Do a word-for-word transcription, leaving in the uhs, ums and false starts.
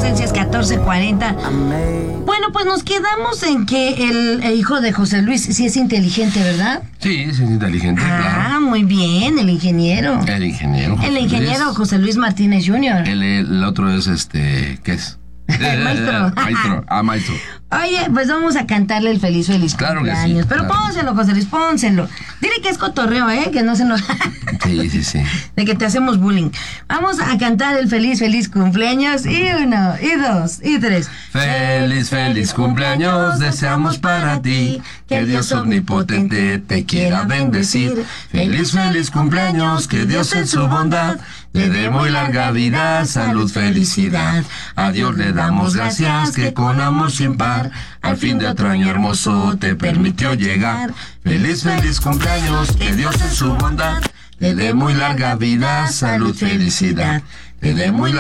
Esencias catorce cuarenta. Bueno, pues nos quedamos en que el, el hijo de José Luis sí es inteligente, ¿verdad? Sí, sí es inteligente, Ah, claro. muy bien, el ingeniero. El ingeniero. José El ingeniero Luis. José Luis Martínez junior El, el otro es este, ¿qué es? El maestro. Maestro, ah, maestro. Oye, pues vamos a cantarle el feliz, feliz Claro que sí, cumpleaños. Pero claro. pónselo, José Luis, pónselo. Dile que es cotorreo, ¿eh? Que no se nos... Sí, sí, sí. de que te hacemos bullying. Vamos a cantar el feliz, feliz cumpleaños. Y uno, y dos, y tres. Feliz, feliz cumpleaños deseamos para ti. Que Dios omnipotente te quiera bendecir. Feliz, feliz cumpleaños, que Dios en su bondad le dé muy larga vida, salud, felicidad. A Dios le damos gracias que con amor sin par al fin de otro año hermoso te permitió llegar. Feliz, feliz cumpleaños, que Dios en su bondad le dé muy larga vida, salud, felicidad. Le dé muy